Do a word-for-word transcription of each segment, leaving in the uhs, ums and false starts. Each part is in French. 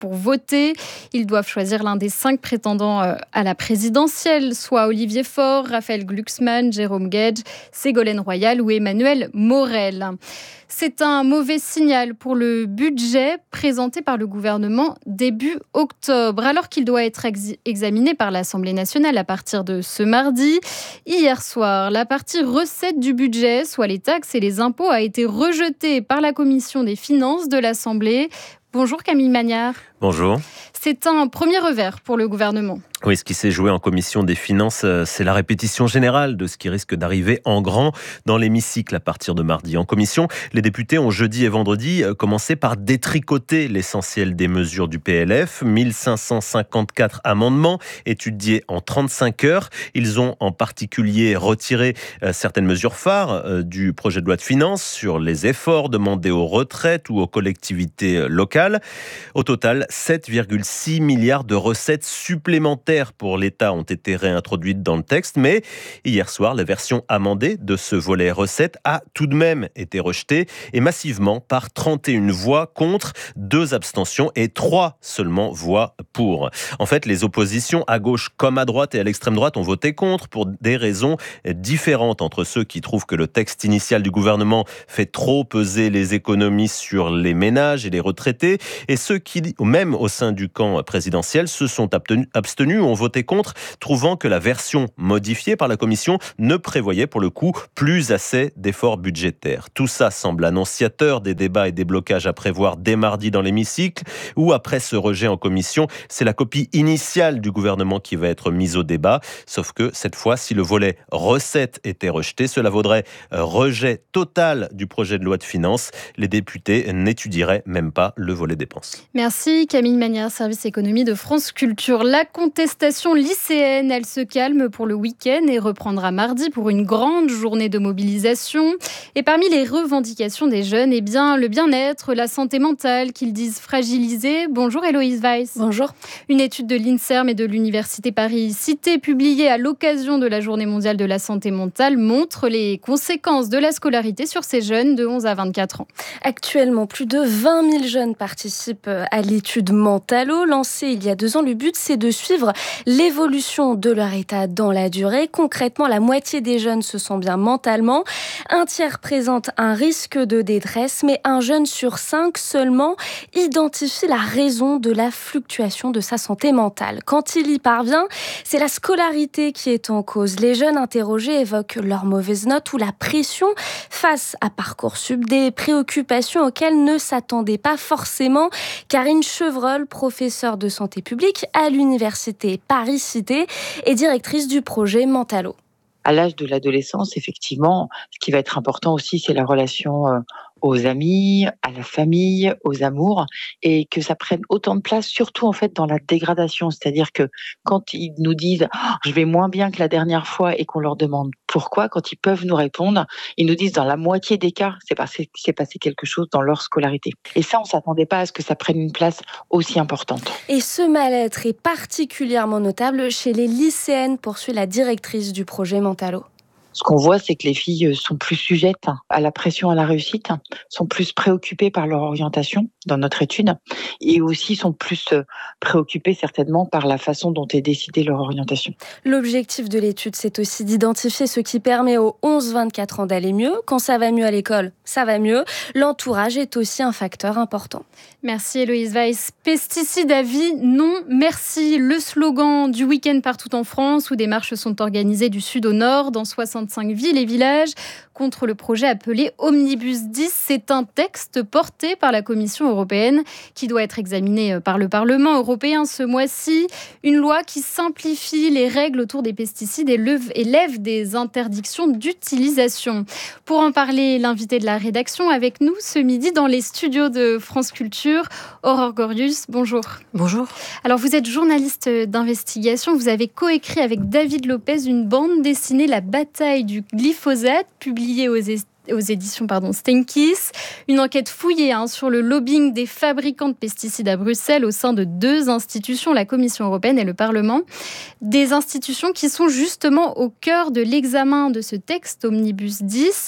pour voter. Ils doivent choisir l'un des cinq prétendants à la présidentielle, soit Olivier Faure, Raphaël Glucksmann, Jérôme Guedj, Ségolène Royal ou Emmanuel Morel. C'est un mauvais signal pour le budget présenté par le gouvernement début octobre, alors qu'il doit être ex- examiné par l'Assemblée nationale à partir de ce mardi. Hier soir, la partie recettes du budget, soit les taxes et les impôts, a été rejetée par la Commission des finances de l'Assemblée. Bonjour Camille Magnard. Bonjour. C'est un premier revers pour le gouvernement. Oui, ce qui s'est joué en commission des finances, c'est la répétition générale de ce qui risque d'arriver en grand dans l'hémicycle à partir de mardi. En commission, les députés ont jeudi et vendredi commencé par détricoter l'essentiel des mesures du P L F. mille cinq cent cinquante-quatre amendements étudiés en trente-cinq heures. Ils ont en particulier retiré certaines mesures phares du projet de loi de finances sur les efforts demandés aux retraites ou aux collectivités locales. Au total, sept virgule six milliards de recettes supplémentaires pour l'État ont été réintroduites dans le texte, mais hier soir, la version amendée de ce volet recettes a tout de même été rejetée et massivement par trente et une voix contre, deux abstentions et trois seulement voix pour. En fait, les oppositions à gauche comme à droite et à l'extrême droite ont voté contre pour des raisons différentes entre ceux qui trouvent que le texte initial du gouvernement fait trop peser les économies sur les ménages et les retraités et ceux qui, même au sein du camp présidentiel, se sont abstenus ont voté contre, trouvant que la version modifiée par la Commission ne prévoyait pour le coup plus assez d'efforts budgétaires. Tout ça semble annonciateur des débats et des blocages à prévoir dès mardi dans l'hémicycle, où après ce rejet en Commission, c'est la copie initiale du gouvernement qui va être mise au débat. Sauf que cette fois, si le volet recettes était rejeté, cela vaudrait rejet total du projet de loi de finances. Les députés n'étudieraient même pas le volet dépenses. Merci Camille Magnard, service économie de France Culture. La contestation lycéenne, elle se calme pour le week-end et reprendra mardi pour une grande journée de mobilisation. Et parmi les revendications des jeunes, eh bien, le bien-être, la santé mentale qu'ils disent fragilisée. Bonjour Héloïse Weiss. Bonjour. Une étude de l'INSERM et de l'Université Paris-Cité publiée à l'occasion de la Journée mondiale de la santé mentale montre les conséquences de la scolarité sur ces jeunes de onze à vingt-quatre ans. Actuellement, plus de vingt mille jeunes participent à l'étude Mentalo. Lancée il y a deux ans, le but c'est de suivre l'évolution de leur état dans la durée. Concrètement, la moitié des jeunes se sent bien mentalement. Un tiers présente un risque de détresse, mais un jeune sur cinq seulement identifie la raison de la fluctuation de sa santé mentale. Quand il y parvient, c'est la scolarité qui est en cause. Les jeunes interrogés évoquent leurs mauvaises notes ou la pression face à Parcoursup, des préoccupations auxquelles ne s'attendaient pas forcément. Karine Chevreul, professeure de santé publique à l'université Paris-Cité et directrice du projet Mentalo. À l'âge de l'adolescence, effectivement, ce qui va être important aussi, c'est la relation euh, aux amis, à la famille, aux amours, et que ça prenne autant de place, surtout en fait dans la dégradation. C'est-à-dire que quand ils nous disent oh, « je vais moins bien que la dernière fois » et qu'on leur demande pourquoi, quand ils peuvent nous répondre, ils nous disent dans la moitié des cas, c'est passé, c'est passé quelque chose dans leur scolarité. Et ça, on ne s'attendait pas à ce que ça prenne une place aussi importante. Et ce mal-être est particulièrement notable chez les lycéennes, poursuit la directrice du projet Mentalo. Ce qu'on voit, c'est que les filles sont plus sujettes à la pression à la réussite, sont plus préoccupées par leur orientation dans notre étude et aussi sont plus préoccupées certainement par la façon dont est décidée leur orientation. L'objectif de l'étude, c'est aussi d'identifier ce qui permet aux onze vingt-quatre ans d'aller mieux. Quand ça va mieux à l'école, ça va mieux. L'entourage est aussi un facteur important. Merci Héloïse Weiss. Pesticides à vie, non merci. Le slogan du week-end partout en France où des marches sont organisées du sud au nord dans soixante-cinq villes et villages contre le projet appelé Omnibus dix. C'est un texte porté par la Commission européenne qui doit être examiné par le Parlement européen ce mois-ci. Une loi qui simplifie les règles autour des pesticides et lève, et lève des interdictions d'utilisation. Pour en parler, l'invité de la rédaction avec nous ce midi dans les studios de France Culture, Aurore Gorius. Bonjour. Bonjour. Alors vous êtes journaliste d'investigation. Vous avez coécrit avec David Lopez une bande dessinée La bataille du glyphosate, publiée aux aux éditions pardon, Steinkiss. Une enquête fouillée hein, sur le lobbying des fabricants de pesticides à Bruxelles au sein de deux institutions, la Commission européenne et le Parlement. Des institutions qui sont justement au cœur de l'examen de ce texte Omnibus dix.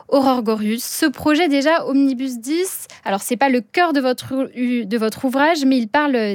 Aurore Gorius. Ce projet déjà, Omnibus dix, alors c'est pas le cœur de votre, de votre ouvrage, mais il parle